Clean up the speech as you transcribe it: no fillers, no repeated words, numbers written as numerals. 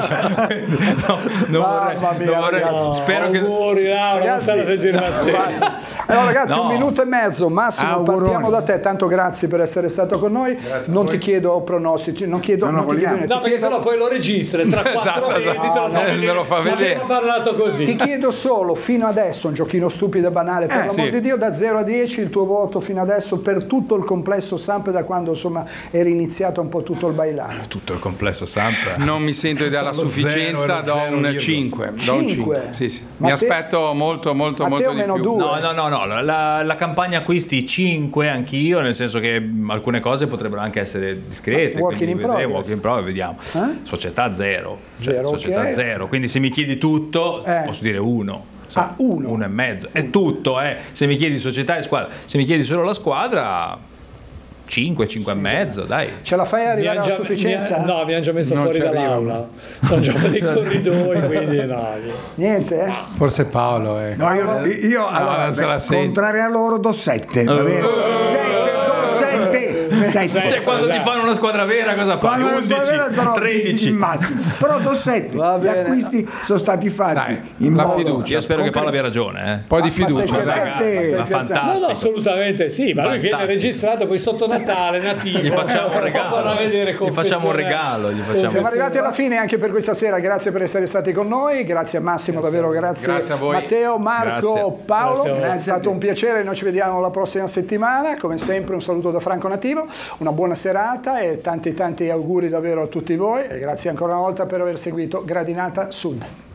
Spero che allora ragazzi, un minuto e mezzo massimo, partiamo da te, tanto grazie per essere stato con noi. Non ti chiedo pronostici, non ti chiedo niente. No, perché sennò poi lo registri tra 4 mesi te lo fa vedere. Abbiamo parlato così. Ti chiedo solo, fino adesso, un giochino stupido e banale, per l'amor di Dio, da 0 a 10 il tuo voto fino adesso per tutto il complesso Samp, da quando insomma era iniziato un po' tutto il bailano. Tutto il complesso Samp. Non mi sento di dare la sufficienza, do un 5. Sì. Mi aspetto molto di più. No, la campagna acquisti 5 anch'io, nel senso che alcune cose potrebbero anche essere discrete, work in progress, vediamo. Società 0, società okay. 0, quindi se mi chiedi tutto posso dire 1. 1,5 è tutto, se mi chiedi società e squadra, se mi chiedi solo la squadra 5 e mezzo, dai. Ce la fai arrivare alla sufficienza? No, mi hanno già messo fuori dall'aula. Sono già nei corridoi, quindi no. Niente? Forse Paolo. No, io allora, contrario a loro do 7, va bene? 7. Cioè, quando ti fanno una squadra vera cosa fai? 11, 13 il massimo. Però do 7. Gli acquisti sono stati fatti in modo fiducia. Io spero che Paolo abbia ragione, Un po' di fiducia. No, assolutamente sì, ma lui viene registrato poi sotto Natale, Natale. Gli facciamo un regalo. Siamo arrivati alla fine anche per questa sera. Grazie per essere stati con noi. Grazie a Massimo, davvero grazie a voi. Matteo, Marco, Paolo. È stato un piacere. Noi ci vediamo la prossima settimana. Come sempre un saluto da Franco Nativo. Una buona serata e tanti auguri davvero a tutti voi. E grazie ancora una volta per aver seguito Gradinata Sud.